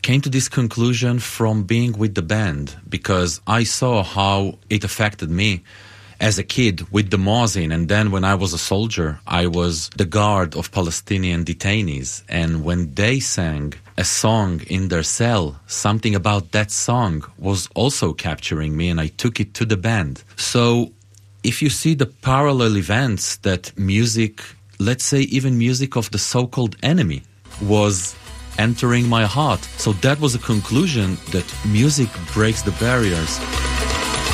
came to this conclusion from being with the band, because I saw how it affected me as a kid with the Muazzin, and then when I was a soldier, I was the guard of Palestinian detainees, and when they sang a song in their cell, something about that song was also capturing me, and I took it to the band. So if you see the parallel events that music, let's say even music of the so-called enemy, was entering my heart, so that was a conclusion that music breaks the barriers.